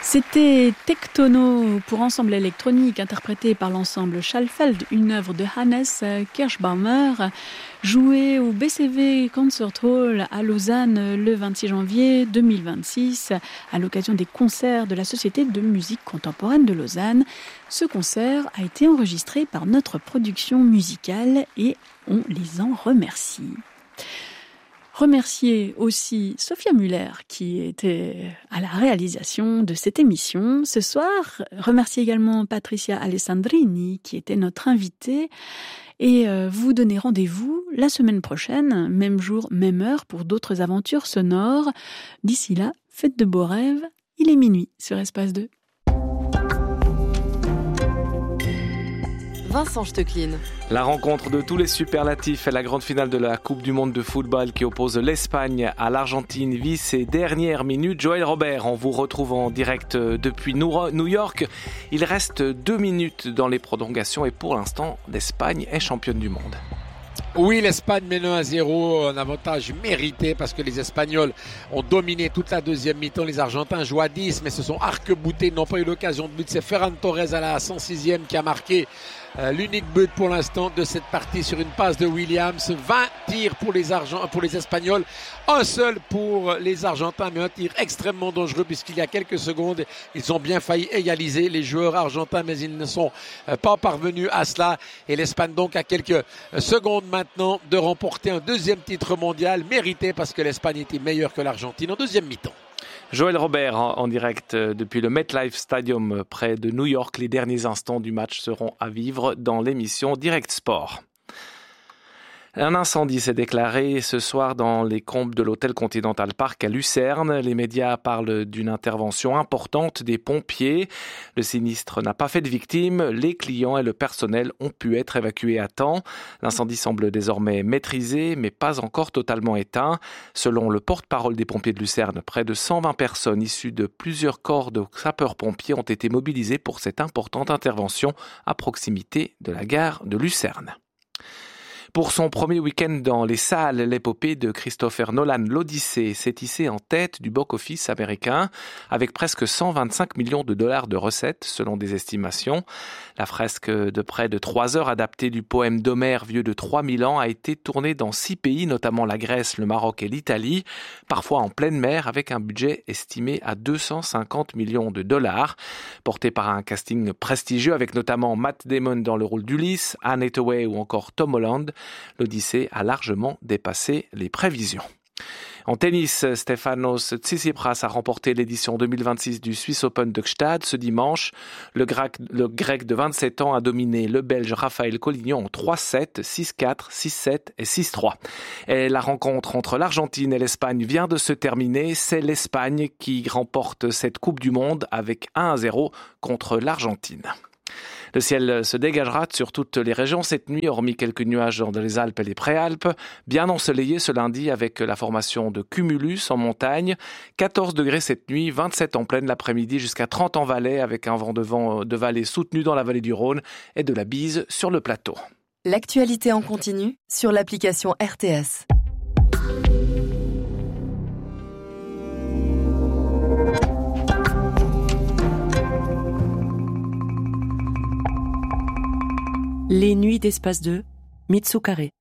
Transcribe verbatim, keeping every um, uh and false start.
C'était Tectono pour ensemble électronique interprété par l'ensemble Schallfeld, une œuvre de Hannes Kirschbaumer, jouée au B C V Concert Hall à Lausanne le vingt-six janvier deux mille vingt-six à l'occasion des concerts de la Société de musique contemporaine de Lausanne. Ce concert a été enregistré par notre production musicale et on les en remercie. Remercier aussi Sophia Muller qui était à la réalisation de cette émission ce soir. Remercier également Patricia Alessandrini qui était notre invitée et euh, vous donner rendez-vous la semaine prochaine, même jour, même heure pour d'autres aventures sonores. D'ici là, faites de beaux rêves. Il est minuit sur Espace deux. Vincent Stecklin. La rencontre de tous les superlatifs et la grande finale de la Coupe du Monde de football qui oppose l'Espagne à l'Argentine vit ses dernières minutes. Joël Robert, on vous retrouve en direct depuis New York. Il reste deux minutes dans les prolongations et pour l'instant, l'Espagne est championne du monde. Oui, l'Espagne mène un à zéro, un avantage mérité parce que les Espagnols ont dominé toute la deuxième mi-temps. Les Argentins jouent à dix, mais se sont arc-boutés, n'ont pas eu l'occasion de but. C'est Ferran Torres à la cent sixième qui a marqué euh, l'unique but pour l'instant de cette partie sur une passe de Williams. vingt tirs pour les, Argent- pour les Espagnols, un seul pour les Argentins, mais un tir extrêmement dangereux puisqu'il y a quelques secondes, ils ont bien failli égaliser les joueurs argentins, mais ils ne sont euh, pas parvenus à cela. Et l'Espagne donc a quelques secondes maintenant de remporter un deuxième titre mondial mérité parce que l'Espagne était meilleure que l'Argentine en deuxième mi-temps. Joël Robert en, en direct depuis le MetLife Stadium près de New York. Les derniers instants du match seront à vivre dans l'émission Direct Sport. Un incendie s'est déclaré ce soir dans les combles de l'hôtel Continental Park à Lucerne. Les médias parlent d'une intervention importante des pompiers. Le sinistre n'a pas fait de victimes. Les clients et le personnel ont pu être évacués à temps. L'incendie semble désormais maîtrisé, mais pas encore totalement éteint. Selon le porte-parole des pompiers de Lucerne, près de cent vingt personnes issues de plusieurs corps de sapeurs-pompiers ont été mobilisées pour cette importante intervention à proximité de la gare de Lucerne. Pour son premier week-end dans les salles, l'épopée de Christopher Nolan, l'Odyssée, s'est hissée en tête du box-office américain avec presque cent vingt-cinq millions de dollars de recettes selon des estimations. La fresque de près de trois heures adaptée du poème d'Homère vieux de trois mille ans a été tournée dans six pays, notamment la Grèce, le Maroc et l'Italie, parfois en pleine mer avec un budget estimé à deux cent cinquante millions de dollars. Porté par un casting prestigieux avec notamment Matt Damon dans le rôle d'Ulysse, Anne Hathaway ou encore Tom Holland, l'Odyssée a largement dépassé les prévisions. En tennis, Stefanos Tsitsipas a remporté l'édition deux mille vingt-six du Swiss Open de Gstaad ce dimanche. Le grec, le grec de vingt-sept ans a dominé le Belge Raphaël Collignon en trois sept, six quatre, six sept et six trois. Et la rencontre entre l'Argentine et l'Espagne vient de se terminer. C'est l'Espagne qui remporte cette Coupe du Monde avec un à zéro contre l'Argentine. Le ciel se dégagera sur toutes les régions cette nuit, hormis quelques nuages dans les Alpes et les Préalpes. Bien ensoleillé ce lundi avec la formation de cumulus en montagne. quatorze degrés cette nuit, vingt-sept en pleine l'après-midi jusqu'à trente en Valais avec un vent de vent de vallée soutenu dans la vallée du Rhône et de la bise sur le plateau. L'actualité en continu sur l'application R T S. Les nuits d'Espace deux, Mitsou Carré.